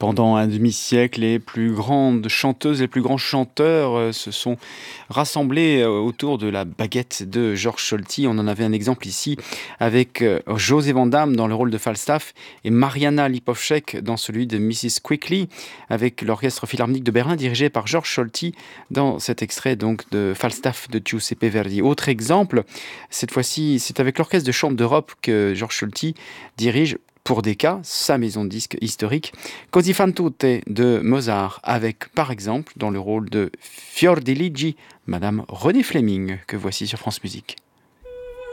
Pendant un demi-siècle, les plus grandes chanteuses, les plus grands chanteurs se sont rassemblés autour de la baguette de Georges Solti. On en avait un exemple ici avec José Van Damme dans le rôle de Falstaff et Mariana Lipovček dans celui de Mrs. Quickly avec l'Orchestre Philharmonique de Berlin dirigé par Georges Solti dans cet extrait donc de Falstaff de Giuseppe Verdi. Autre exemple, cette fois-ci, c'est avec l'Orchestre de Chambre d'Europe que Georges Solti dirige pour Decca, sa maison de disques historique, Così fan tutte de Mozart, avec par exemple dans le rôle de Fiordiligi, Madame Renée Fleming, que voici sur France Musique.